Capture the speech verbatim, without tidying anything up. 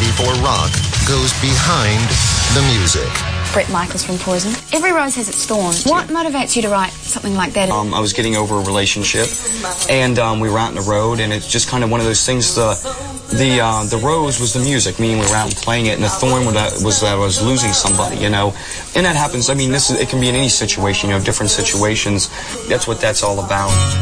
ninety-four Rock goes behind the music. Bret Michaels from Poison. Every rose has its thorn. What motivates you to write something like that? Um, I was getting over a relationship, and um, we were out on the road, and it's just kind of one of those things. The the uh, the rose was the music, meaning we were out and playing it, and the thorn was that, was that I was losing somebody, you know. And that happens. I mean, this is, it can be in any situation, you know, different situations. That's what that's all about.